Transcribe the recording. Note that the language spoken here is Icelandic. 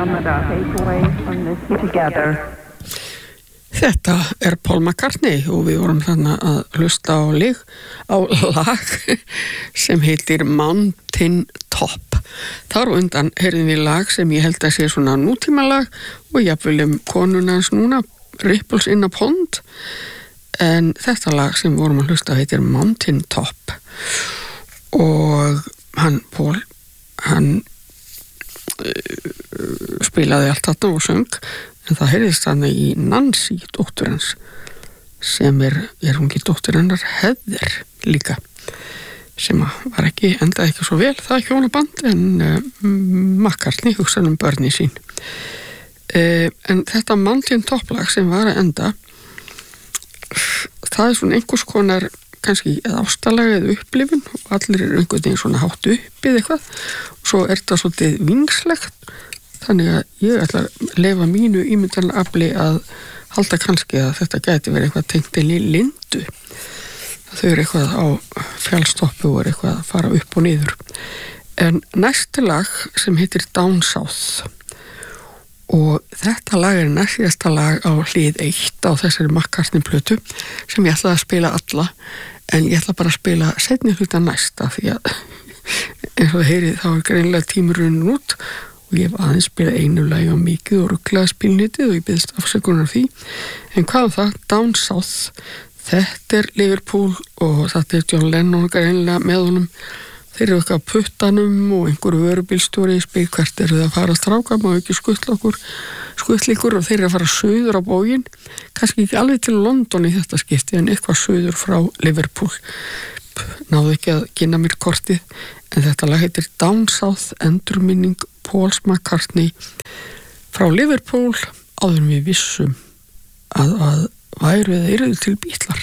Andromeda, take away from this together. Þetta Paul McCartney og við vorum þannig að hlusta á lag sem heitir Mountain Top. Þar undan heyrðum við lag sem ég held að sé svona nútímalag og jafnvel konunans núna, Ripples in a Pond, en þetta lag sem vorum að hlusta heitir Mountain Top og Paul spilaði allt þarna og söng, en það heyrðist þannig í Nancy, dóttur hans, sem er hún ekki dóttur hennar Heather líka, sem var endaði ekki svo vel það hjónaband, en McCartney hugsaði börni sín. En þetta Mountain Top lag sem var að enda, það er svona einhvers konar kannski ástalag eða upplifun og allir einhvern veginn svona hátt uppið eitthvað og svo þetta svolítið vingslegt, þannig að ég ætla að leyfa mínu ímyndarafli að halda kannski að þetta gæti verið eitthvað tengt inn í Lindu. Þau eru eitthvað á fjallstoppu og eru eitthvað að fara upp og niður. En næsti lag sem heitir Down South, og þetta lag er næstasta lag á hlið 1 á þessari McCartney plötu sem ég ætlaði að spila alla, en ég ætla bara að spila seinni hluta næsta, því að eins og það heyrið þá er greinilega tímurinn út og ég hef aðeins spilað einu lagi á mikið og rugglaði spilnitið og ég byggðist afsökunar því. En hvað það? Down South, þetta er Liverpool og þetta er John Lennon greinilega með honum. Þeir eru eitthvað á puttanum og einhverju vörubílstjóri spyr hvert eru það að fara að stráka, má ekki skuttla ykkur og þeir eru að fara suður á bóginn, kannski ekki alveg til London í þetta skipti en eitthvað suður frá Liverpool. Náðu ekki að kynna mér kortið, en þetta lag heitir Down South, endurminning Paul McCartney frá Liverpool áður en við vissum að væru eða yrðu til Bítlar.